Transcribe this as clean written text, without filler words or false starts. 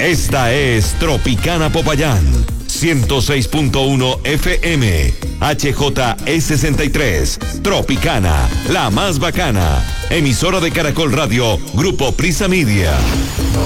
Esta es Tropicana Popayán, 106.1 FM, HJE63, Tropicana, la más bacana, emisora de Caracol Radio, Grupo Prisa Media.